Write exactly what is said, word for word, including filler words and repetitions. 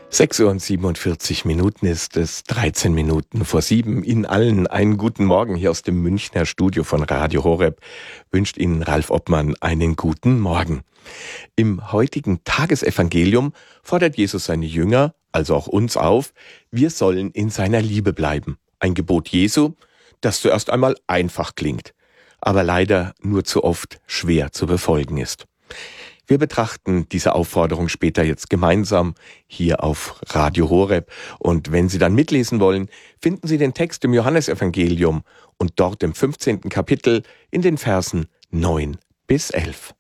sechs Uhr und siebenundvierzig Minuten ist es, dreizehn Minuten vor sieben. Ihnen allen einen guten Morgen hier aus dem Münchner Studio von Radio Horeb. Wünscht Ihnen Ralf Obmann einen guten Morgen. Im heutigen Tagesevangelium fordert Jesus seine Jünger, also auch uns auf, wir sollen in seiner Liebe bleiben. Ein Gebot Jesu, das zuerst einmal einfach klingt, aber leider nur zu oft schwer zu befolgen ist. Wir betrachten diese Aufforderung später jetzt gemeinsam hier auf Radio Horeb. Und wenn Sie dann mitlesen wollen, finden Sie den Text im Johannesevangelium und dort im fünfzehnten Kapitel in den Versen neun bis elf.